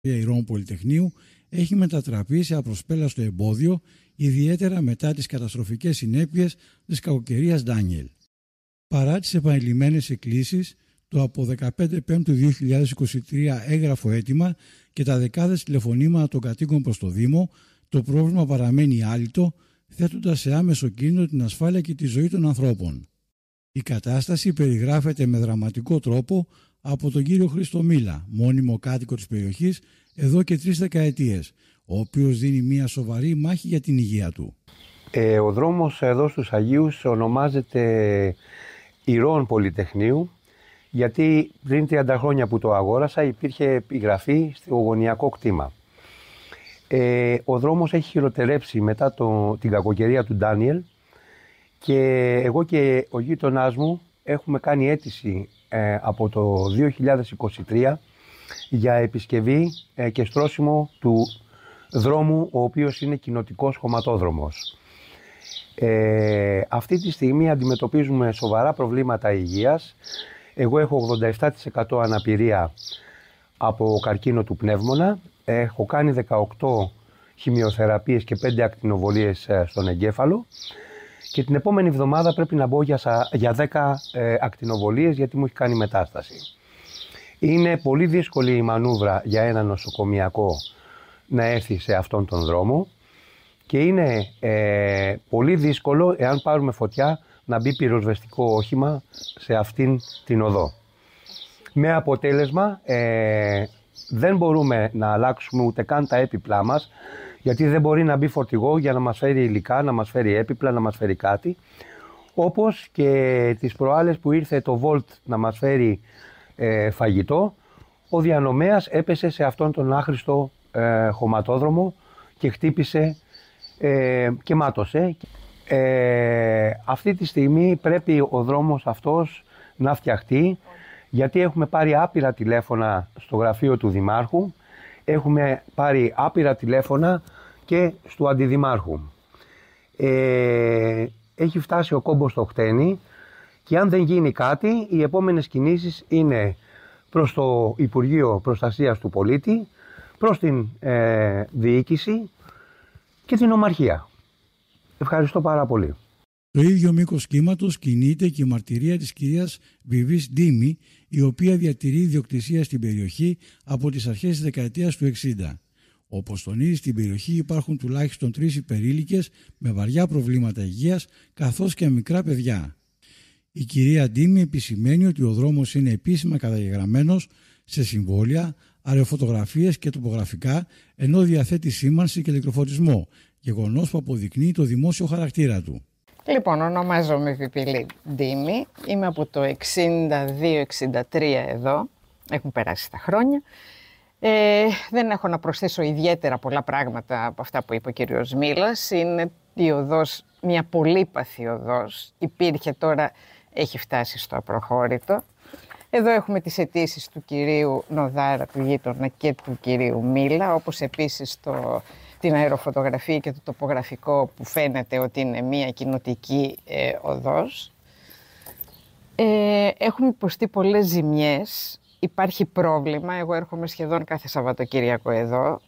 Ηρών Πολυτεχνείου έχει μετατραπεί σε απροσπέλαστο εμπόδιο, ιδιαίτερα μετά τις καταστροφικές συνέπειες της κακοκαιρίας Ντάνιελ. Παρά τις επανειλημμένες εκκλήσεις, το από 15 Πέμπτου 2023 έγγραφο αίτημα και τα δεκάδες τηλεφωνήματα των κατοίκων προς το Δήμο, το πρόβλημα παραμένει άλυτο, θέτοντας σε άμεσο κίνδυνο την ασφάλεια και τη ζωή των ανθρώπων. Η κατάσταση περιγράφεται με δραματικό τρόπο από τον κύριο Χρήστο Μίλα, μόνιμο κάτοικο της περιοχής εδώ και 3 δεκαετίες, ο οποίος δίνει μια σοβαρή μάχη για την υγεία του. Ο δρόμος εδώ στους Αγίους ονομάζεται Ηρών Πολυτεχνείου, γιατί πριν 30 χρόνια που το αγόρασα υπήρχε επιγραφή στο γωνιακό κτήμα. Ο δρόμος έχει χειροτερέψει μετά την κακοκαιρία του Ντάνιελ και εγώ και ο γείτονάς μου έχουμε κάνει αίτηση από το 2023 για επισκευή και στρώσιμο του δρόμου, ο οποίος είναι κοινοτικός χωματόδρομος. Αυτή τη στιγμή αντιμετωπίζουμε σοβαρά προβλήματα υγείας. Εγώ έχω 87% αναπηρία από καρκίνο του πνεύμονα. Έχω κάνει 18 χημειοθεραπείες και 5 ακτινοβολίες στον εγκέφαλο. Και την επόμενη εβδομάδα πρέπει να μπω για 10 ακτινοβολίες, γιατί μου έχει κάνει μετάσταση. Είναι πολύ δύσκολη η μανούβρα για ένα νοσοκομιακό να έρθει σε αυτόν τον δρόμο και είναι πολύ δύσκολο, εάν πάρουμε φωτιά, να μπει πυροσβεστικό όχημα σε αυτήν την οδό. Με αποτέλεσμα δεν μπορούμε να αλλάξουμε ούτε καν τα έπιπλά μας, γιατί δεν μπορεί να μπει φορτηγό για να μας φέρει υλικά, να μας φέρει έπιπλα, να μας φέρει κάτι. Όπως και τις προάλλες που ήρθε το Volt να μας φέρει φαγητό, ο διανομέας έπεσε σε αυτόν τον άχρηστο χωματόδρομο και χτύπησε και μάτωσε. Αυτή τη στιγμή πρέπει ο δρόμος αυτός να φτιαχτεί, γιατί έχουμε πάρει άπειρα τηλέφωνα στο γραφείο του Δημάρχου, έχουμε πάρει άπειρα τηλέφωνα και του Αντιδημάρχου. Έχει φτάσει ο κόμπος στο χτένι και αν δεν γίνει κάτι, οι επόμενες κινήσεις είναι προς το Υπουργείο Προστασίας του Πολίτη, προς την διοίκηση και την Ομαρχία. Ευχαριστώ πάρα πολύ. Το ίδιο μήκος κύματος κινείται και η μαρτυρία της κυρίας Βιβής Ντίμη, η οποία διατηρεί ιδιοκτησία στην περιοχή από τις αρχές της δεκαετίας του 60. Όπως τονίζει, στην περιοχή υπάρχουν τουλάχιστον 3 υπερήλικες με βαριά προβλήματα υγείας, καθώς και μικρά παιδιά. Η κυρία Ντίμη επισημαίνει ότι ο δρόμος είναι επίσημα καταγεγραμμένος σε συμβόλαια, αεροφωτογραφίες και τοπογραφικά, ενώ διαθέτει σήμανση και ηλεκτροφωτισμό, γεγονός που αποδεικνύει το δημόσιο χαρακτήρα του. Λοιπόν, ονομάζομαι Βιβίλη Ντίμη, είμαι από το 62-63 εδώ, έχουν περάσει τα χρόνια. Δεν έχω να προσθέσω ιδιαίτερα πολλά πράγματα από αυτά που είπε ο κύριος Μίλας. Είναι η οδός, μια πολύπαθη οδός, υπήρχε, τώρα έχει φτάσει στο απροχώρητο. Εδώ έχουμε τις αιτήσεις του κυρίου Νοδάρα, του γείτονα, και του κυρίου Μίλα, όπως επίσης την αεροφωτογραφία και το τοπογραφικό που φαίνεται ότι είναι μια κοινοτική οδός. Έχουμε υποστεί πολλές ζημιές, υπάρχει πρόβλημα, εγώ έρχομαι σχεδόν κάθε Σαββατοκύριακο εδώ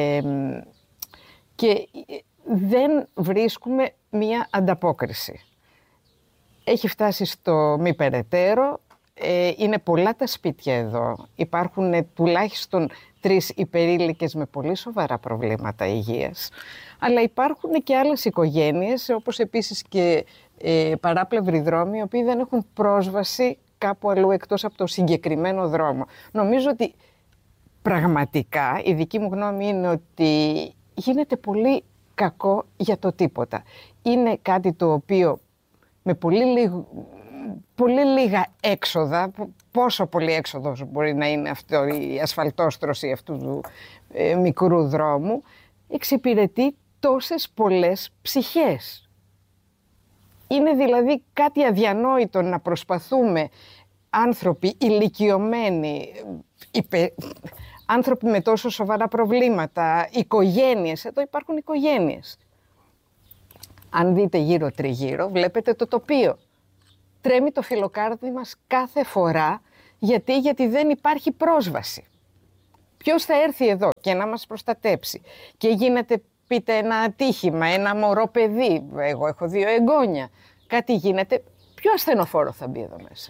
και δεν βρίσκουμε μια ανταπόκριση. Έχει φτάσει στο μη περαιτέρω, είναι πολλά τα σπίτια εδώ, υπάρχουν τουλάχιστον 3 υπερήλικες με πολύ σοβαρά προβλήματα υγείας, αλλά υπάρχουν και άλλες οικογένειες, όπως επίσης και παράπλευροι δρόμοι, οι οποίοι δεν έχουν πρόσβαση κάπου αλλού εκτός από το συγκεκριμένο δρόμο. Νομίζω ότι πραγματικά η δική μου γνώμη είναι ότι γίνεται πολύ κακό για το τίποτα. Είναι κάτι το οποίο με πολύ λίγα έξοδα, πόσο πολύ έξοδος μπορεί να είναι αυτό, η ασφαλτόστρωση αυτού του μικρού δρόμου, εξυπηρετεί τόσες πολλές ψυχές. Είναι δηλαδή κάτι αδιανόητο να προσπαθούμε άνθρωποι ηλικιωμένοι, άνθρωποι με τόσο σοβαρά προβλήματα, οικογένειες, εδώ υπάρχουν οικογένειες. Αν δείτε γύρω τριγύρω, βλέπετε το τοπίο. Τρέμει το φιλοκάρδι μας κάθε φορά, γιατί δεν υπάρχει πρόσβαση. Ποιος θα έρθει εδώ και να μας προστατέψει και γίνεται, πείτε, ένα ατύχημα, ένα μωρό παιδί, εγώ έχω 2 εγγόνια, κάτι γίνεται, ποιο ασθενοφόρο θα μπει εδώ μέσα?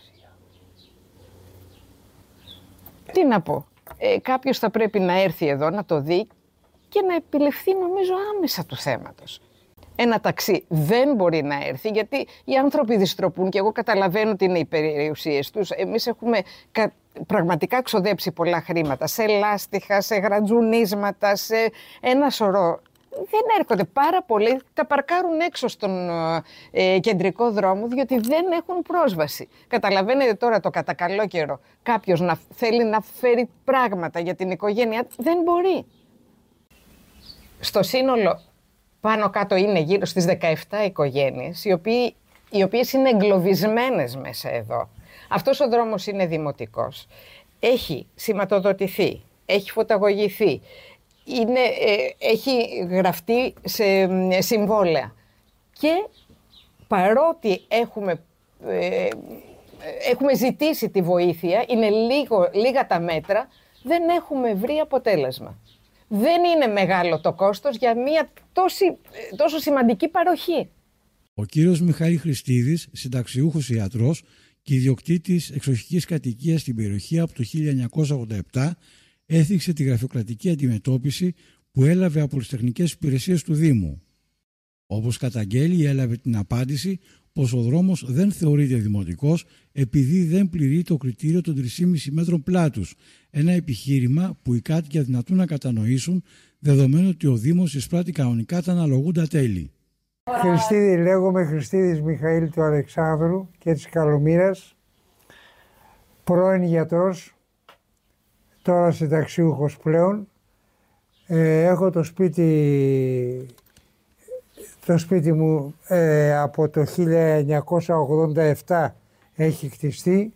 Τι να πω, κάποιος θα πρέπει να έρθει εδώ να το δει και να επιληφθεί, νομίζω, άμεσα του θέματος. Ένα ταξί δεν μπορεί να έρθει γιατί οι άνθρωποι δυστροπούν και εγώ καταλαβαίνω ότι είναι οι περιουσίες τους. Εμείς έχουμε πραγματικά ξοδέψει πολλά χρήματα σε λάστιχα, σε γρατζουνίσματα, σε ένα σωρό. Δεν έρχονται πάρα πολλοί, τα παρκάρουν έξω στον κεντρικό δρόμο διότι δεν έχουν πρόσβαση. Καταλαβαίνετε τώρα το κατά καλό καιρό κάποιος να θέλει να φέρει πράγματα για την οικογένεια, δεν μπορεί. Στο σύνολο πάνω κάτω είναι γύρω στις 17 οικογένειες, οι οποίες είναι εγκλωβισμένες μέσα εδώ. Αυτός ο δρόμος είναι δημοτικός. Έχει σηματοδοτηθεί, έχει φωταγωγηθεί, έχει γραφτεί σε συμβόλαια. Και παρότι έχουμε ζητήσει τη βοήθεια, είναι λίγα τα μέτρα, δεν έχουμε βρει αποτέλεσμα. Δεν είναι μεγάλο το κόστος για μια τόσο σημαντική παροχή. Ο κύριος Μιχαήλ Χριστίδης, συνταξιούχος ιατρός και ιδιοκτήτης εξοχικής κατοικίας στην περιοχή από το 1987, έθιξε τη γραφειοκρατική αντιμετώπιση που έλαβε από τις τεχνικές υπηρεσίες του Δήμου. Όπως καταγγέλει, έλαβε την απάντηση πως ο δρόμος δεν θεωρείται δημοτικός επειδή δεν πληρεί το κριτήριο των 3,5 μέτρων πλάτους, ένα επιχείρημα που οι κάτοικοι αδυνατούν να κατανοήσουν, δεδομένου ότι ο Δήμος εισπράττει κανονικά τα αναλογούντα τέλη. Χριστίδη, λέγομαι Χριστίδης Μιχαήλ του Αλεξάνδρου και της Καλομήρας, πρώην γιατρός, τώρα συνταξιούχος πλέον. Έχω το σπίτι μου από το 1987 έχει κτιστεί.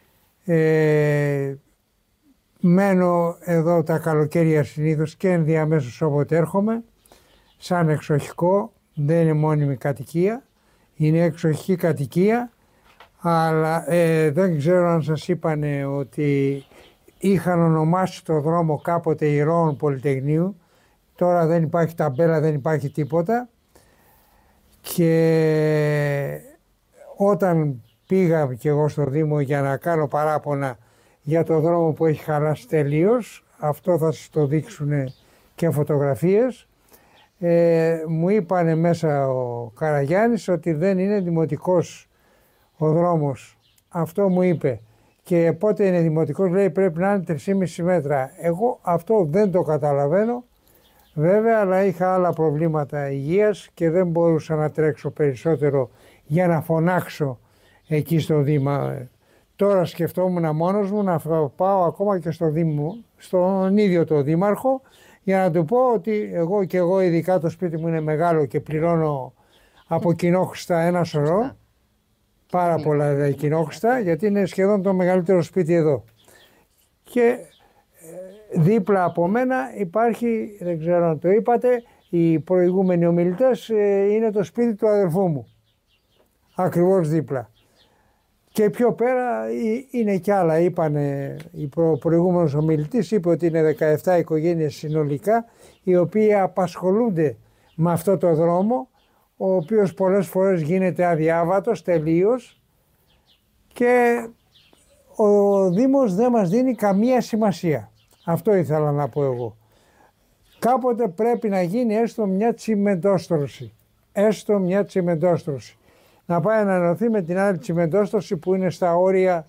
Μένω εδώ τα καλοκαίρια συνήθως και ενδιαμέσως όποτε έρχομαι, σαν εξοχικό, δεν είναι μόνιμη κατοικία, είναι εξοχική κατοικία, αλλά δεν ξέρω αν σας είπανε ότι είχαν ονομάσει το δρόμο κάποτε Ηρώων Πολυτεχνείου, τώρα δεν υπάρχει ταμπέλα, δεν υπάρχει τίποτα, και όταν πήγα και εγώ στο Δήμο για να κάνω παράπονα για το δρόμο που έχει χαλάσει τελείως, αυτό θα σας το δείξουν και φωτογραφίες, μου είπανε μέσα ο Καραγιάννης ότι δεν είναι δημοτικός ο δρόμος. Αυτό μου είπε. Και πότε είναι δημοτικός, λέει πρέπει να είναι 3,5 μέτρα. Εγώ αυτό δεν το καταλαβαίνω βέβαια, αλλά είχα άλλα προβλήματα υγείας και δεν μπορούσα να τρέξω περισσότερο για να φωνάξω εκεί στο Δήμα. Τώρα σκεφτόμουν μόνος μου να πάω ακόμα και στο Δήμο, στον ίδιο το Δήμαρχο, για να του πω ότι εγώ ειδικά το σπίτι μου είναι μεγάλο και πληρώνω από κοινόχρηστα ένα σωρό, πάρα πολλά κοινόχρηστα, γιατί είναι σχεδόν το μεγαλύτερο σπίτι εδώ. Και δίπλα από μένα υπάρχει, δεν ξέρω αν το είπατε, οι προηγούμενοι ομιλητές, είναι το σπίτι του αδερφού μου, ακριβώς δίπλα. Και πιο πέρα είναι κι άλλα, είπανε, ο προηγούμενος ομιλητής είπε ότι είναι 17 οικογένειες συνολικά, οι οποίοι απασχολούνται με αυτό το δρόμο, ο οποίος πολλές φορές γίνεται αδιάβατος τελείως και ο Δήμος δεν μας δίνει καμία σημασία. Αυτό ήθελα να πω εγώ. Κάποτε πρέπει να γίνει έστω μια τσιμεντόστρωση. Έστω μια τσιμεντόστρωση. Να πάει να ενωθεί με την άλλη τσιμεντόστρωση που είναι στα όρια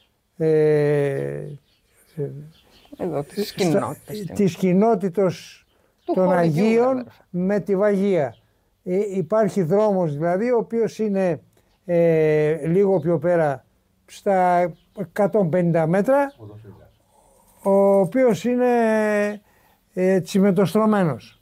της κοινότητος των Αγίων με τη Βαγία. Υπάρχει δρόμος δηλαδή, ο οποίος είναι λίγο πιο πέρα στα 150 μέτρα, ο οποίος είναι τσιμεντοστρωμένος.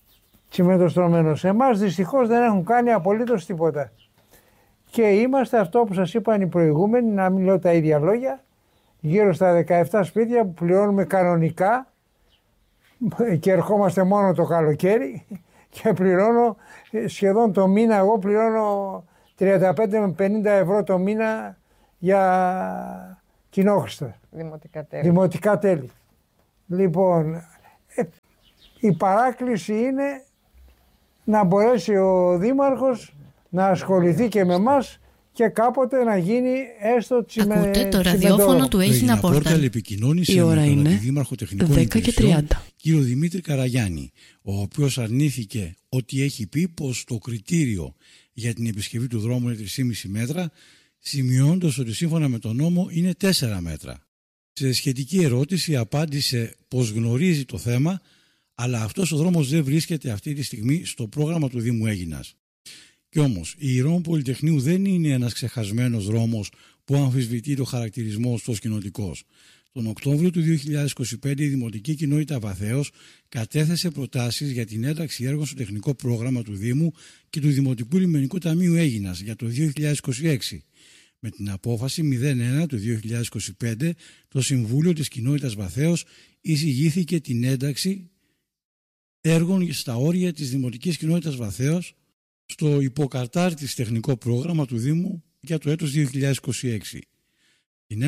Εμάς δυστυχώς δεν έχουν κάνει απολύτως τίποτα. Και είμαστε αυτό που σας είπαν οι προηγούμενοι, να μην λέω τα ίδια λόγια, γύρω στα 17 σπίτια που πληρώνουμε κανονικά και ερχόμαστε μόνο το καλοκαίρι και πληρώνω σχεδόν το μήνα, εγώ πληρώνω 35 με 50 ευρώ το μήνα για κοινόχρηστα. Δημοτικά τέλη. Λοιπόν, η παράκληση είναι να μπορέσει ο Δήμαρχος να ασχοληθεί και με εμάς και κάποτε να γίνει έστω Ακούτε το ραδιόφωνο του Έγινα Πόρταλ. Η ώρα είναι 10:30. Κύριο Δημήτρη Καραγιάννη, ο οποίος αρνήθηκε ότι έχει πει πως το κριτήριο για την επισκευή του δρόμου είναι 3,5 μέτρα, σημειώνοντας ότι σύμφωνα με τον νόμο είναι 4 μέτρα. Σε σχετική ερώτηση απάντησε πως γνωρίζει το θέμα, αλλά αυτός ο δρόμος δεν βρίσκεται αυτή τη στιγμή στο πρόγραμμα του Δήμου Αίγινας. Κι όμως, η Ηρών Πολυτεχνείου δεν είναι ένας ξεχασμένος δρόμος που αμφισβητεί το χαρακτηρισμό ως κοινοτικός. Τον Οκτώβριο του 2025 η Δημοτική Κοινότητα Βαθέως κατέθεσε προτάσεις για την ένταξη έργων στο τεχνικό πρόγραμμα του Δήμου και του Δημοτικού Λιμενικού Ταμείου Αίγινας για το 2026. Με την απόφαση 01 του 2025 το Συμβούλιο της Κοινότητας Βαθέως εισηγήθηκε την ένταξη έργων στα όρια της Δημοτικής Κοινότητας Βαθέως στο υποκατάρτιση τεχνικό πρόγραμμα του Δήμου για το έτος 2026. Η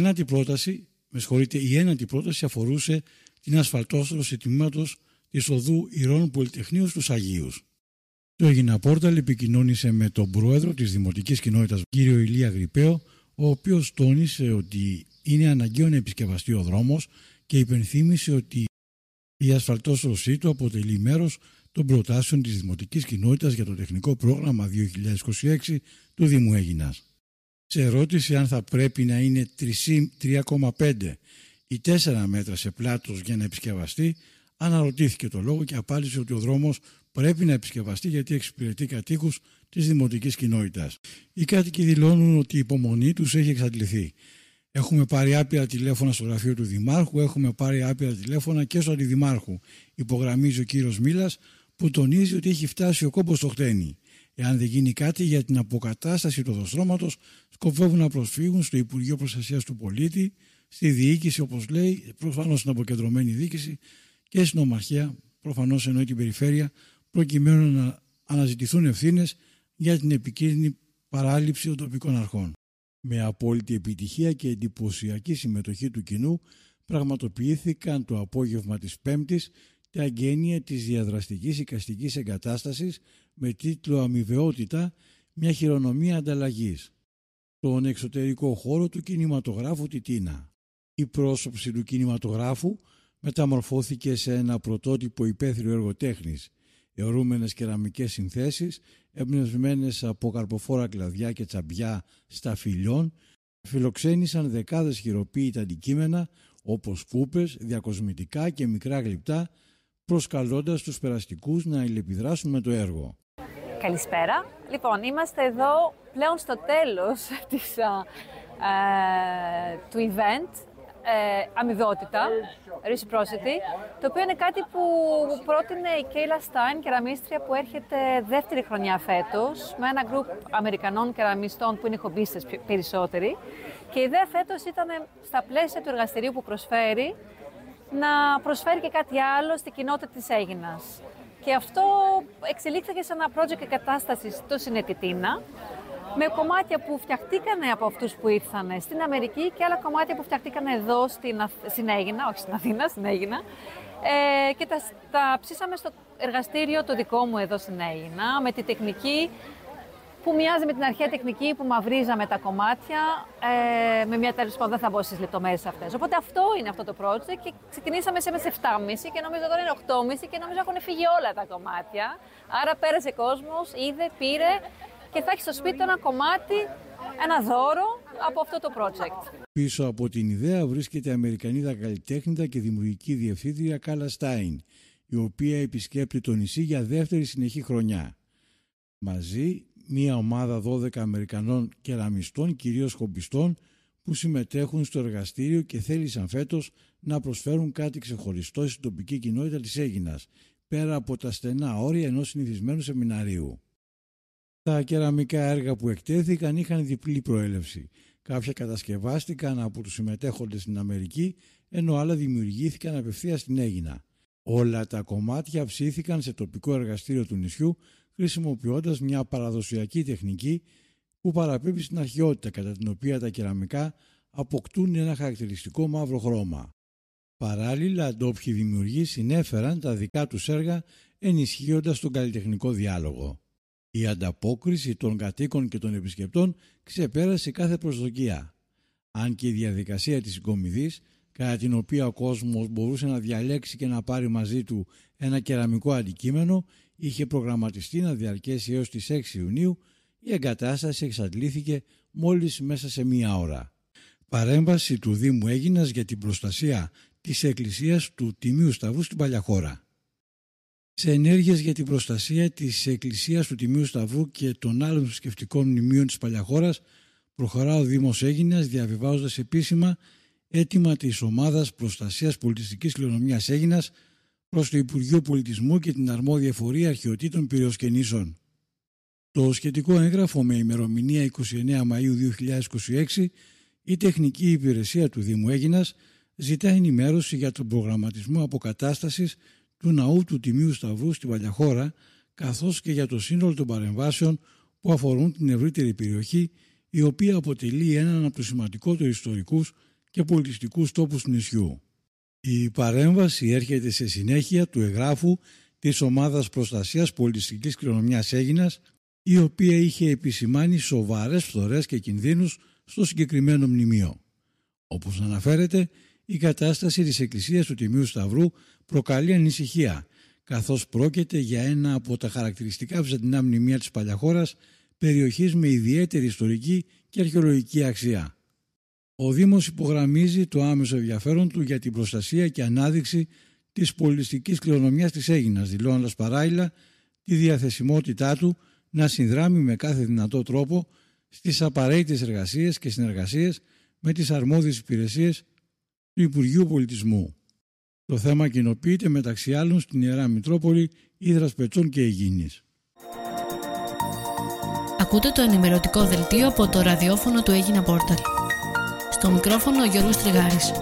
ένατη πρόταση αφορούσε την ασφαλτόστρωση τμήματος της οδού Ηρών Πολυτεχνείου στους Αγίους. Το Έγινα Πόρταλ επικοινώνησε με τον πρόεδρο της Δημοτικής Κοινότητας, κύριο Ηλία Γρυπαίο, ο οποίος τόνισε ότι είναι αναγκαίο να επισκευαστεί ο δρόμος και υπενθύμησε ότι η ασφαλτόστρωσή του αποτελεί μέρος των προτάσεων της Δημοτικής Κοινότητας για το τεχνικό πρόγραμμα 2026 του Δήμου Αίγινας. Σε ερώτηση αν θα πρέπει να είναι 3,5 ή 4 μέτρα σε πλάτος για να επισκευαστεί, αναρωτήθηκε το λόγο και απάντησε ότι ο δρόμος πρέπει να επισκευαστεί γιατί εξυπηρετεί κατοίκους της Δημοτικής Κοινότητας. Οι κάτοικοι δηλώνουν ότι η υπομονή τους έχει εξαντληθεί. Έχουμε πάρει άπειρα τηλέφωνα στο γραφείο του Δημάρχου, έχουμε πάρει άπειρα τηλέφωνα και στο Αντιδημάρχου, υπογραμμίζει ο κύριος Μίλας, που τονίζει ότι έχει φτάσει ο κόμπος στο χτένι. Εάν δεν γίνει κάτι για την αποκατάσταση του οδοστρώματος, σκοπεύουν να προσφύγουν στο Υπουργείο Προστασίας του Πολίτη, στη διοίκηση, όπως λέει, προφανώς στην αποκεντρωμένη διοίκηση, και στην Ομαρχία, προφανώς εννοεί την περιφέρεια, προκειμένου να αναζητηθούν ευθύνες για την επικίνδυνη παράληψη των τοπικών αρχών. Με απόλυτη επιτυχία και εντυπωσιακή συμμετοχή του κοινού, πραγματοποιήθηκαν το απόγευμα της Πέμπτης τα εγγένεια της διαδραστικής εικαστικής εγκατάστασης με τίτλο «Αμοιβαιότητα, μια χειρονομία ανταλλαγής» στον εξωτερικό χώρο του κινηματογράφου Τιτίνα. Η πρόσωψη του κινηματογράφου μεταμορφώθηκε σε ένα πρωτότυπο υπαίθριο έργο τέχνης, αιωρούμενες κεραμικές συνθέσεις, εμπνευσμένες από καρποφόρα κλαδιά και τσαμπιά σταφυλιών, φιλοξένησαν δεκάδες χειροποίητα αντικείμενα όπως κούπες, διακοσμητικά και μικρά γλυπτά, προσκαλώντας τους περαστικούς να αλληλεπιδράσουν με το έργο. Καλησπέρα. Λοιπόν, είμαστε εδώ πλέον στο τέλος του event, αμοιβαιότητα, reciprocity, το οποίο είναι κάτι που πρότεινε η Κέιλα Στάιν, κεραμίστρια που έρχεται δεύτερη χρονιά φέτος, με ένα γκρουπ Αμερικανών κεραμιστών που είναι χομπίστες περισσότεροι. Και η ιδέα φέτος ήταν στα πλαίσια του εργαστηρίου που προσφέρει, να προσφέρει και κάτι άλλο στην κοινότητα της Αίγινας. Και αυτό εξελίχθηκε σε ένα project εγκατάστασης στο Συνετιτίνα, με κομμάτια που φτιαχτήκανε από αυτούς που ήρθαν στην Αμερική και άλλα κομμάτια που φτιαχτήκανε εδώ στην Αίγινα, όχι στην Αθήνα, στην Αίγινα. Και τα ψήσαμε στο εργαστήριο το δικό μου εδώ στην Αίγινα, με τη τεχνική που μοιάζει με την αρχαία τεχνική που μαυρίζαμε τα κομμάτια, με μια τέλος πάντων, δεν θα μπω στις λεπτομέρειες αυτές. Οπότε αυτό είναι αυτό το project και ξεκινήσαμε σε 7,5 και νομίζω τώρα είναι 8,5 και νομίζω έχουν φύγει όλα τα κομμάτια. Άρα πέρασε κόσμος, είδε, πήρε και θα έχει στο σπίτι του ένα κομμάτι, ένα δώρο από αυτό το project. Πίσω από την ιδέα βρίσκεται η Αμερικανίδα καλλιτέχνητα και δημιουργική διευθύντρια Κάλα Στάιν, η οποία επισκέπτει το νησί για δεύτερη συνεχή χρονιά. Μαζί, μια ομάδα 12 Αμερικανών κεραμιστών, κυρίως χομπιστών, που συμμετέχουν στο εργαστήριο και θέλησαν φέτος να προσφέρουν κάτι ξεχωριστό στην τοπική κοινότητα της Αίγινας, πέρα από τα στενά όρια ενός συνηθισμένου σεμιναρίου. Τα κεραμικά έργα που εκτέθηκαν είχαν διπλή προέλευση. Κάποια κατασκευάστηκαν από τους συμμετέχοντες στην Αμερική, ενώ άλλα δημιουργήθηκαν απευθείας στην Αίγινα. Όλα τα κομμάτια ψήθηκαν σε τοπικό εργαστήριο του νησιού, χρησιμοποιώντας μια παραδοσιακή τεχνική που παραπέμπει στην αρχαιότητα, κατά την οποία τα κεραμικά αποκτούν ένα χαρακτηριστικό μαύρο χρώμα. Παράλληλα, ντόπιοι δημιουργοί συνέφεραν τα δικά τους έργα ενισχύοντας τον καλλιτεχνικό διάλογο. Η ανταπόκριση των κατοίκων και των επισκεπτών ξεπέρασε κάθε προσδοκία. Αν και η διαδικασία της συγκομιδής, κατά την οποία ο κόσμος μπορούσε να διαλέξει και να πάρει μαζί του ένα κεραμικό αντικείμενο, είχε προγραμματιστεί να διαρκέσει έως τις 6 Ιουνίου, η εγκατάσταση εξαντλήθηκε μόλις μέσα σε μία ώρα. Παρέμβαση του Δήμου Αίγινας για την προστασία της Εκκλησίας του Τιμίου Σταυρού στην Παλιαχώρα. Σε ενέργειες για την προστασία της Εκκλησίας του Τιμίου Σταυρού και των άλλων θρησκευτικών μνημείων της Παλιαχώρας προχωρά ο Δήμος Αίγινας, διαβιβάζοντας επίσημα αίτημα της Ομάδας Προστασίας Πολιτιστικής Κληρονομιάς Αίγινας προς το Υπουργείο Πολιτισμού και την αρμόδια εφορία αρχαιοτήτων Πυραιοσκενήσεων. Το σχετικό έγγραφο με ημερομηνία 29 Μαΐου 2026, η Τεχνική Υπηρεσία του Δήμου Αίγινας ζητά ενημέρωση για τον προγραμματισμό αποκατάστασης του Ναού του Τιμίου Σταυρού στην Παλιαχώρα, καθώς και για το σύνολο των παρεμβάσεων που αφορούν την ευρύτερη περιοχή, η οποία αποτελεί έναν από τους σημαντικότερους ιστορικούς και πολιτιστικούς τόπους του νησιού. Η παρέμβαση έρχεται σε συνέχεια του εγγράφου της Ομάδας Προστασίας Πολιτιστικής Κληρονομιάς Αίγινας, η οποία είχε επισημάνει σοβαρές φθορές και κινδύνους στο συγκεκριμένο μνημείο. Όπως αναφέρεται, η κατάσταση της Εκκλησίας του Τιμίου Σταυρού προκαλεί ανησυχία, καθώς πρόκειται για ένα από τα χαρακτηριστικά βυζαντινά μνημεία της Παλιαχώρας, περιοχής με ιδιαίτερη ιστορική και αρχαιολογική αξία. Ο Δήμος υπογραμμίζει το άμεσο ενδιαφέρον του για την προστασία και ανάδειξη της πολιτιστικής κληρονομιάς της Αίγινας, δηλώνοντας παράλληλα τη διαθεσιμότητά του να συνδράμει με κάθε δυνατό τρόπο στις απαραίτητες εργασίες και συνεργασίες με τις αρμόδιες υπηρεσίες του Υπουργείου Πολιτισμού. Το θέμα κοινοποιείται μεταξύ άλλων στην Ιερά Μητρόπολη Ύδρας Πετσών και Αιγίνης. Ακούτε το ενημερωτικό δελτίο από το ραδιόφωνο του Αίγινα Πόρταλ. Στο μικρόφωνο ο Γιώργος Τριγάρης.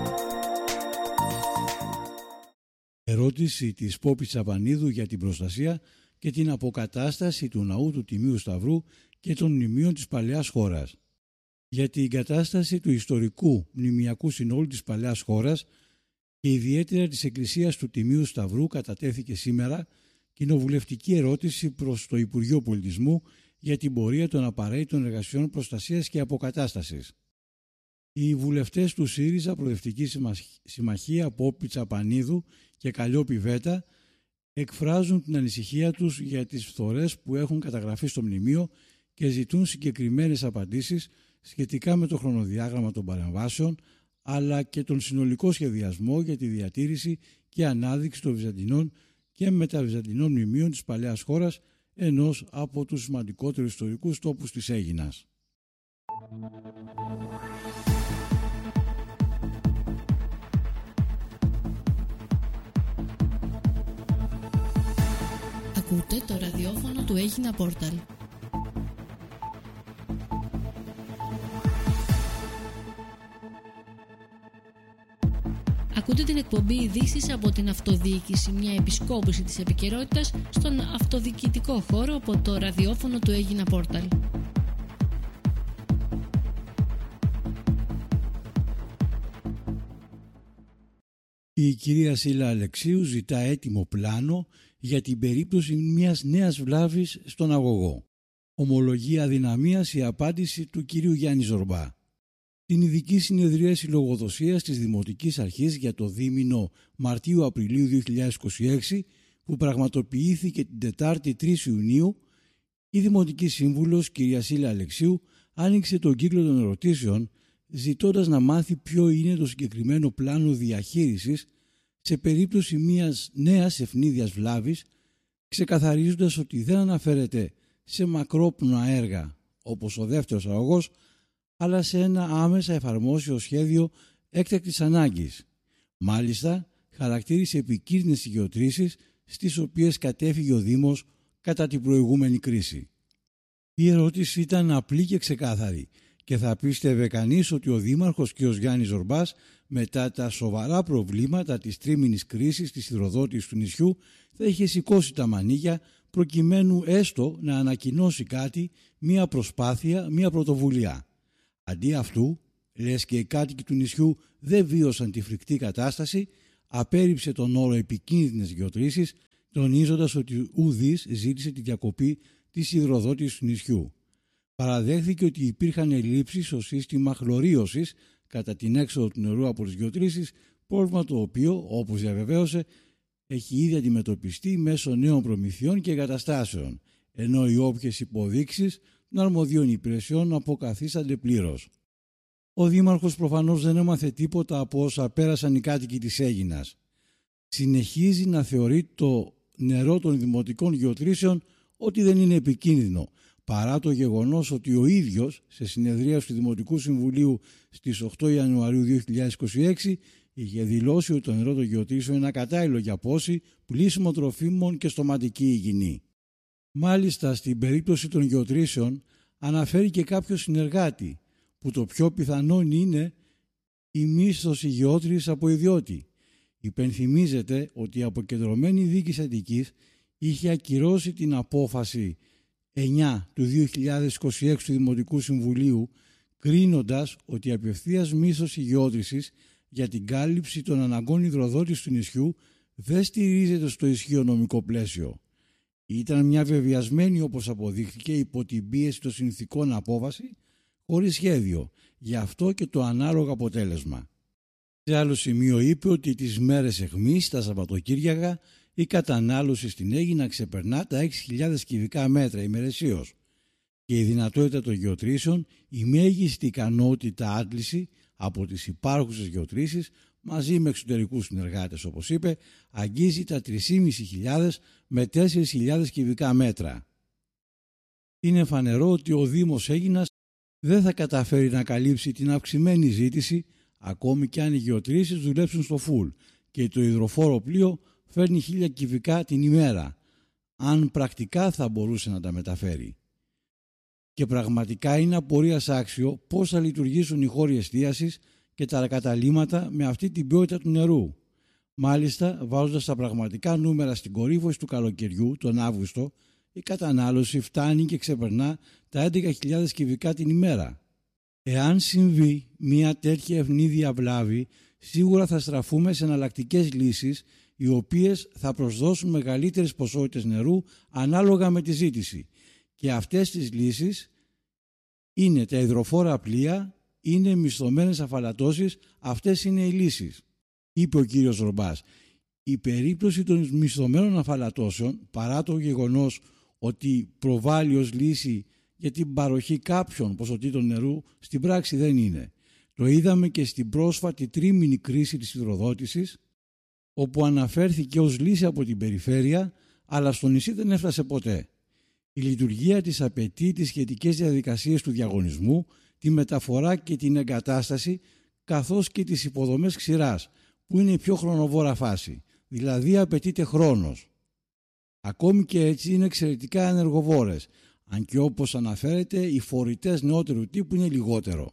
Ερώτηση της Πόπης Τσαπανίδου για την προστασία και την αποκατάσταση του Ναού του Τιμίου Σταυρού και των μνημείων της Παλαιάς Χώρας. Για την κατάσταση του ιστορικού μνημιακού συνόλου της Παλαιάς Χώρας και ιδιαίτερα της Εκκλησίας του Τιμίου Σταυρού κατατέθηκε σήμερα κοινοβουλευτική ερώτηση προς το Υπουργείο Πολιτισμού για την πορεία των απαραίτητων εργασιών προστασίας και αποκατάστασης. Οι βουλευτές του ΣΥΡΙΖΑ Προοδευτική Συμμαχία Πόπη Τσαπανίδου και Καλλιόπη Βέτα εκφράζουν την ανησυχία τους για τις φθορές που έχουν καταγραφεί στο μνημείο και ζητούν συγκεκριμένες απαντήσεις σχετικά με το χρονοδιάγραμμα των παρεμβάσεων, αλλά και τον συνολικό σχεδιασμό για τη διατήρηση και ανάδειξη των βυζαντινών και μεταβυζαντινών μνημείων της Παλαιάς Χώρας, ενός από τους σημαντικότερους ιστορικούς τόπους της Αίγινας. Ακούτε το ραδιόφωνο του Αίγινα Πόρταλ. Ακούτε την εκπομπή ειδήσεις από την αυτοδιοίκηση, μια επισκόπηση της επικαιρότητας στον αυτοδιοικητικό χώρο από το ραδιόφωνο του Αίγινα Πόρταλ. Η κυρία Σίλα Αλεξίου ζητά έτοιμο πλάνο για την περίπτωση μιας νέας βλάβης στον αγωγό. Ομολογεί αδυναμίας η απάντηση του κυρίου Γιάννη Ζορμπά. Την ειδική συνεδρίαση λογοδοσίας της Δημοτικής Αρχής για το δίμηνο Μαρτίου-Απριλίου 2026 που πραγματοποιήθηκε την Τετάρτη 3 Ιουνίου, η Δημοτική Σύμβουλος κυρία Σίλα Αλεξίου άνοιξε τον κύκλο των ερωτήσεων ζητώντας να μάθει ποιο είναι το συγκεκριμένο πλάνο διαχείρισης σε περίπτωση μιας νέας ευνίδιας βλάβης, ξεκαθαρίζοντας ότι δεν αναφέρεται σε μακρόπνοα έργα όπως ο δεύτερος αγωγός, αλλά σε ένα άμεσα εφαρμόσιο σχέδιο έκτακτης ανάγκης. Μάλιστα, χαρακτήρισε επικίνδυνες γεωτρήσεις στις οποίες κατέφυγε ο Δήμος κατά την προηγούμενη κρίση. Η ερώτηση ήταν απλή και ξεκάθαρη και θα πίστευε κανείς ότι ο Δήμαρχος κ. Γιάννης Ζορμπάς, μετά τα σοβαρά προβλήματα της τρίμηνης κρίσης της υδροδότησης του νησιού, θα είχε σηκώσει τα μανίκια προκειμένου έστω να ανακοινώσει κάτι, μία προσπάθεια, μία πρωτοβουλία. Αντί αυτού, λες και οι κάτοικοι του νησιού δεν βίωσαν τη φρικτή κατάσταση, απέρριψε τον όρο επικίνδυνες γεωτρήσεις, τονίζοντας ότι ουδής ζήτησε τη διακοπή της υδροδότησης του νησιού. Παραδέχθηκε ότι υπήρχαν ελλείψεις στο σύστημα χλωρίωσης κατά την έξοδο του νερού από τις γεωτρήσεις, πρόβλημα το οποίο, όπως διαβεβαίωσε, έχει ήδη αντιμετωπιστεί μέσω νέων προμηθειών και εγκαταστάσεων, ενώ οι όποιες υποδείξεις των αρμοδίων υπηρεσιών αποκαθίστανται πλήρως. Ο Δήμαρχος προφανώς δεν έμαθε τίποτα από όσα πέρασαν οι κάτοικοι της Αίγινας. Συνεχίζει να θεωρεί το νερό των δημοτικών γεωτρήσεων ότι δεν είναι επικίνδυνο, παρά το γεγονός ότι ο ίδιος σε συνεδρία του Δημοτικού Συμβουλίου στις 8 Ιανουαρίου 2026 είχε δηλώσει ότι το νερό των γεωτρήσεων είναι ακατάλληλο για πόση, πλήσιμο τροφίμων και στοματική υγιεινή. Μάλιστα, στην περίπτωση των γεωτρήσεων αναφέρει και κάποιο συνεργάτη, που το πιο πιθανόν είναι η μίσθωση γεώτρησης από ιδιώτη. Υπενθυμίζεται ότι η αποκεντρωμένη δίκης Αττικής είχε ακυρώσει την απόφαση 9 του 2026 του Δημοτικού Συμβουλίου, κρίνοντας ότι η απευθείας μίσθωση γεώτρησης για την κάλυψη των αναγκών υδροδότησης του νησιού δεν στηρίζεται στο ισχύο νομικό πλαίσιο. Ήταν μια βεβαιασμένη, όπως αποδείχθηκε, υπό την πίεση των συνθηκών απόφαση, χωρίς σχέδιο, γι' αυτό και το ανάλογο αποτέλεσμα. Σε άλλο σημείο είπε ότι τις μέρες αιχμής, τα Σαββατοκύριακα, η κατανάλωση στην Αίγινα ξεπερνά τα 6.000 κυβικά μέτρα ημερησίως και η δυνατότητα των γεωτρήσεων, η μέγιστη ικανότητα άντληση από τις υπάρχουσες γεωτρήσεις μαζί με εξωτερικούς συνεργάτες, όπως είπε, αγγίζει τα 3.500 με 4.000 κυβικά μέτρα. Είναι φανερό ότι ο Δήμος Αίγινας δεν θα καταφέρει να καλύψει την αυξημένη ζήτηση, ακόμη και αν οι γεωτρήσεις δουλέψουν στο φουλ και το υδροφόρο πλοίο φέρνει 1.000 κυβικά την ημέρα, αν πρακτικά θα μπορούσε να τα μεταφέρει. Και πραγματικά είναι απορίας άξιο πώς θα λειτουργήσουν οι χώροι εστίασης και τα καταλύματα με αυτή την ποιότητα του νερού. Μάλιστα, βάζοντας τα πραγματικά νούμερα στην κορύφωση του καλοκαιριού, τον Αύγουστο, η κατανάλωση φτάνει και ξεπερνά τα 11.000 κυβικά την ημέρα. Εάν συμβεί μια τέτοια ευνίδια βλάβη, σίγουρα θα στραφούμε σε εναλλακτικές λύσεις, οι οποίες θα προσδώσουν μεγαλύτερες ποσότητες νερού ανάλογα με τη ζήτηση. Και αυτές τις λύσεις είναι τα υδροφόρα πλοία, είναι μισθωμένες αφαλατώσεις, αυτές είναι οι λύσεις, είπε ο κύριος Ρομπάς. Η περίπτωση των μισθωμένων αφαλατώσεων, παρά το γεγονός ότι προβάλλει ως λύση για την παροχή κάποιων ποσοτήτων νερού, στην πράξη δεν είναι. Το είδαμε και στην πρόσφατη τρίμηνη κρίση της υδροδότησης, όπου αναφέρθηκε ως λύση από την περιφέρεια, αλλά στο νησί δεν έφτασε ποτέ. Η λειτουργία της απαιτεί τις σχετικές διαδικασίες του διαγωνισμού, τη μεταφορά και την εγκατάσταση, καθώς και τις υποδομές ξηράς, που είναι η πιο χρονοβόρα φάση, δηλαδή απαιτείται χρόνος. Ακόμη και έτσι είναι εξαιρετικά ενεργοβόρες, αν και όπως αναφέρεται οι φορητές νεότερου τύπου είναι λιγότερο.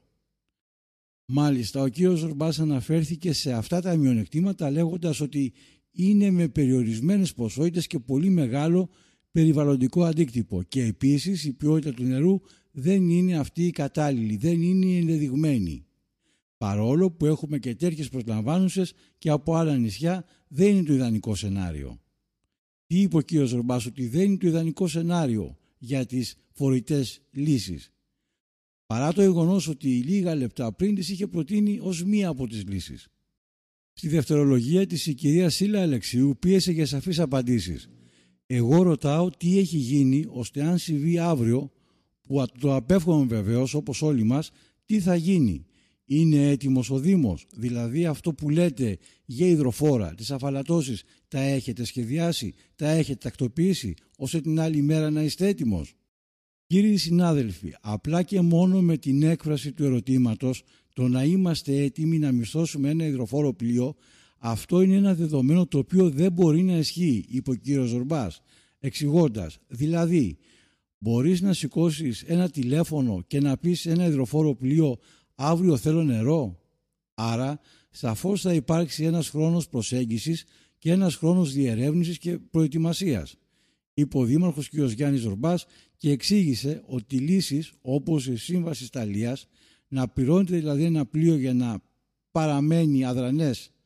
Μάλιστα, ο κύριος Ρομπάς αναφέρθηκε σε αυτά τα μειονεκτήματα λέγοντας ότι είναι με περιορισμένες ποσότητες και πολύ μεγάλο περιβαλλοντικό αντίκτυπο και επίσης η ποιότητα του νερού δεν είναι αυτή η κατάλληλη, δεν είναι η ενδεδειγμένη. Παρόλο που έχουμε και τέτοιες προσλαμβάνουσες και από άλλα νησιά, δεν είναι το ιδανικό σενάριο. Τι είπε ο κύριος Ρομπάς, ότι δεν είναι το ιδανικό σενάριο για τις φορητές λύσεις, παρά το γεγονός ότι λίγα λεπτά πριν τις είχε προτείνει ως μία από τις λύσεις. Στη δευτερολογία της η κυρία Σίλα Αλεξίου πίεσε για σαφείς απαντήσεις. Εγώ ρωτάω τι έχει γίνει ώστε αν συμβεί αύριο, που το απέφχομαι βεβαίως όπως όλοι μας, τι θα γίνει. Είναι έτοιμος ο Δήμος, δηλαδή αυτό που λέτε για υδροφόρα, τις αφαλατώσεις, τα έχετε σχεδιάσει, τα έχετε τακτοποιήσει, ώστε την άλλη μέρα να είστε έτοιμος. Κύριοι συνάδελφοι, απλά και μόνο με την έκφραση του ερωτήματος, το να είμαστε έτοιμοι να μισθώσουμε ένα υδροφόρο πλοίο, αυτό είναι ένα δεδομένο το οποίο δεν μπορεί να ισχύει, είπε ο κύριος Ρομπάς, εξηγώντας, δηλαδή μπορείς να σηκώσεις ένα τηλέφωνο και να πεις ένα υδροφόρο πλοίο αύριο θέλω νερό. Άρα σαφώς θα υπάρξει ένας χρόνος προσέγγισης και ένας χρόνος διερεύνησης και προετοιμασίας, είπε ο Δήμαρχος κ. Γιάννης Ρομπάς και εξήγησε ότι λύσεις όπως η Σύμβαση Σταλίας, να πληρώνεται δηλαδή ένα πλοίο για να παραμένει αδρανές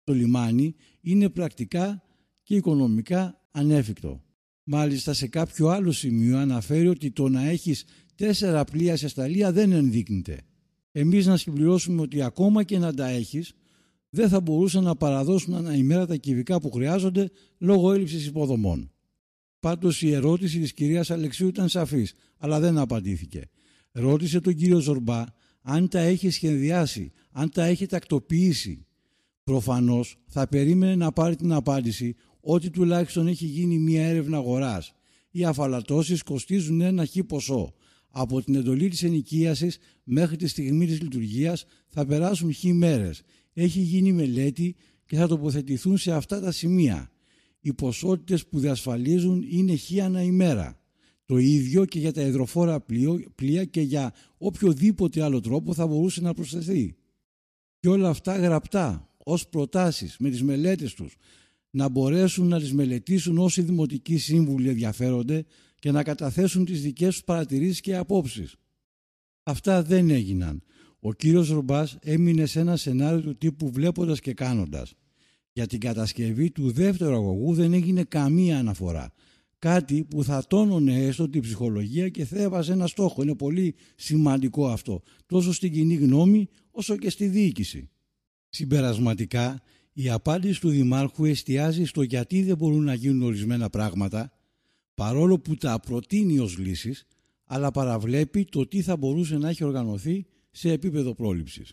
το λιμάνι είναι πρακτικά και οικονομικά ανέφικτο. Μάλιστα σε κάποιο άλλο σημείο αναφέρει ότι το να έχεις 4 πλοία σε σταλία δεν ενδείκνυται. Εμείς να συμπληρώσουμε ότι ακόμα και να τα έχεις, δεν θα μπορούσαν να παραδώσουν ανά ημέρα τα κυβικά που χρειάζονται λόγω έλλειψης υποδομών. Πάντως η ερώτηση της κυρίας Αλεξίου ήταν σαφής, αλλά δεν απαντήθηκε. Ρώτησε τον κύριο Ζορμπά αν τα έχει σχεδιάσει, αν τα έχει τακτοποιήσει. Προφανώς θα περίμενε να πάρει την απάντηση ότι τουλάχιστον έχει γίνει μια έρευνα αγοράς. Οι αφαλατώσεις κοστίζουν ένα χι ποσό. Από την εντολή της ενοικίασης μέχρι τη στιγμή της λειτουργίας θα περάσουν χι μέρες. Έχει γίνει μελέτη και θα τοποθετηθούν σε αυτά τα σημεία. Οι ποσότητες που διασφαλίζουν είναι χι ανά ημέρα. Το ίδιο και για τα υδροφόρα πλοία και για οποιοδήποτε άλλο τρόπο θα μπορούσε να προσθεθεί. Και όλα αυτά γραπτά, ως προτάσεις με τις μελέτες τους, να μπορέσουν να τις μελετήσουν όσοι δημοτικοί σύμβουλοι ενδιαφέρονται και να καταθέσουν τις δικές τους παρατηρήσεις και απόψεις. Αυτά δεν έγιναν. Ο κύριος Ρομπάς έμεινε σε ένα σενάριο του τύπου βλέποντας και κάνοντας. Για την κατασκευή του δεύτερου αγωγού δεν έγινε καμία αναφορά. Κάτι που θα τόνωνε έστω την ψυχολογία και θα έβαζε ένα στόχο. Είναι πολύ σημαντικό αυτό, τόσο στην κοινή γνώμη όσο και στη διοίκηση. Συμπερασματικά, η απάντηση του Δημάρχου εστιάζει στο γιατί δεν μπορούν να γίνουν ορισμένα πράγματα, παρόλο που τα προτείνει ως λύσεις, αλλά παραβλέπει το τι θα μπορούσε να έχει οργανωθεί σε επίπεδο πρόληψης.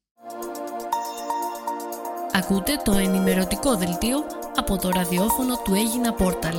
Ακούτε το ενημερωτικό δελτίο από το ραδιόφωνο του Έγινα Πόρταλ.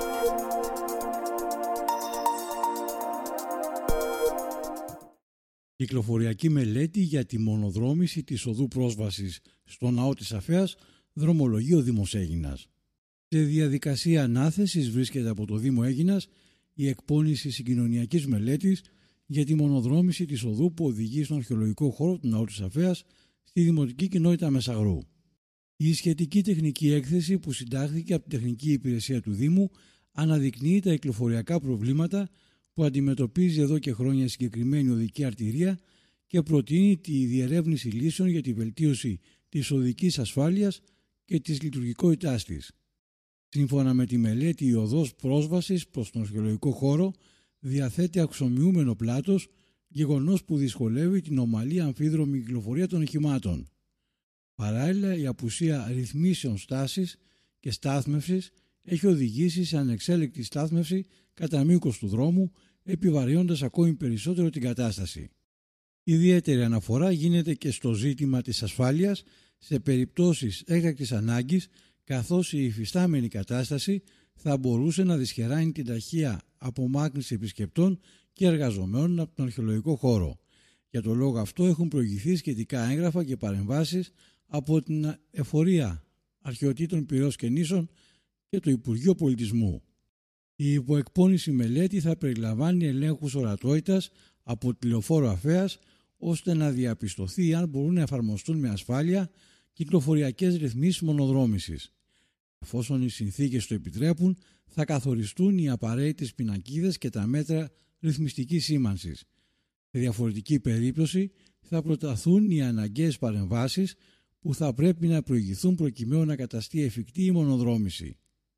Κυκλοφοριακή μελέτη για τη μονοδρόμηση της οδού πρόσβασης στο ναό της Αφέας, δρομολογείο Δήμος Αίγινας. Σε διαδικασία ανάθεσης βρίσκεται από το Δήμο Αίγινας η εκπόνηση συγκοινωνιακής μελέτης για τη μονοδρόμηση της οδού που οδηγεί στον αρχαιολογικό χώρο του ναού της Αφέας στη Δημοτική Κοινότητα Μεσαγρού. Η σχετική τεχνική έκθεση που συντάχθηκε από την Τεχνική Υπηρεσία του Δήμου αναδεικνύει τα κυκλοφοριακά προβλήματα που αντιμετωπίζει εδώ και χρόνια η συγκεκριμένη οδική αρτηρία και προτείνει τη διερεύνηση λύσεων για τη βελτίωση της οδικής ασφάλειας και της λειτουργικότητάς της. Σύμφωνα με τη μελέτη, η οδός πρόσβασης προς τον αρχαιολογικό χώρο διαθέτει αξιομοιούμενο πλάτος, γεγονός που δυσκολεύει την ομαλή αμφίδρομη κυκλοφορία των οχημάτων. Παράλληλα, η απουσία ρυθμίσεων στάσης και στάθμευσης έχει οδηγήσει σε ανεξέλεκτη στάθμευση κατά μήκος του δρόμου, επιβαρύνοντας ακόμη περισσότερο την κατάσταση. Ιδιαίτερη αναφορά γίνεται και στο ζήτημα της ασφάλειας σε περιπτώσεις έκτακτης ανάγκης, καθώς η υφιστάμενη κατάσταση θα μπορούσε να δυσχεράνει την ταχεία απομάκρυνση επισκεπτών και εργαζομένων από τον αρχαιολογικό χώρο. Για τον λόγο αυτό έχουν προηγηθεί σχετικά έγγραφα και παρεμβάσεις από την Εφορία Αρχαιοτήτων Πειραιώς και Νήσων και το Υπουργείο Πολιτισμού. Η υποεκπώνηση μελέτη θα περιλαμβάνει ελέγχους ορατότητας από τη Λεωφόρο Αφέας, ώστε να διαπιστωθεί αν μπορούν να εφαρμοστούν με ασφάλεια κυκλοφοριακές ρυθμίσεις μονοδρόμησης. Εφόσον οι συνθήκες το επιτρέπουν, θα καθοριστούν οι απαραίτητες πινακίδες και τα μέτρα ρυθμιστικής σήμανσης. Σε διαφορετική περίπτωση θα προταθούν οι αναγκαίες παρεμβάσεις που θα πρέπει να προηγηθούν προκειμένου να καταστεί εφικτή η μονοδρόμηση.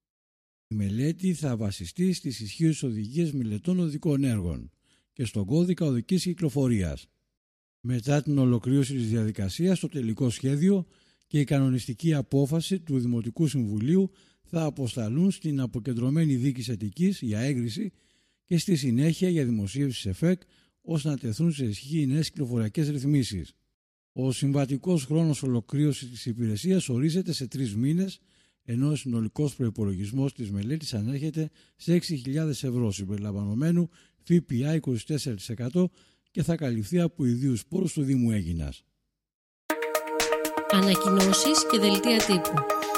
Η μελέτη θα βασιστεί στις ισχύουσες οδηγίες μελετών οδικών έργων και στον κώδικα οδικής κυκλοφορίας. Μετά την ολοκλήρωση της διαδικασίας, το τελικό σχέδιο και η κανονιστική απόφαση του Δημοτικού Συμβουλίου θα αποσταλούν στην αποκεντρωμένη δίκηση Αττικής για έγκριση και στη συνέχεια για δημοσίευση σε ΕΦΕΚ, ώστε να τεθούν σε ισχύ οι νέες κυκλοφοριακές ρυθμίσεις. Ο συμβατικός χρόνος ολοκλήρωσης της υπηρεσίας ορίζεται σε 3 μήνες, ενώ ο συνολικός προϋπολογισμός της μελέτης ανέρχεται σε 6.000 ευρώ συμπεριλαμβανομένου ΦΠΑ 24% και θα καλυφθεί από ιδίους πόρους του Δήμου Αίγινας. Ανακοινώσεις και δελτία τύπου.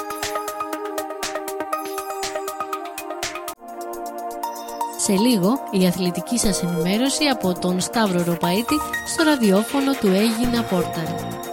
Σε λίγο, η αθλητική σας ενημέρωση από τον Σταύρο Ροπαίτη στο ραδιόφωνο του Έγινα Πόρταλ.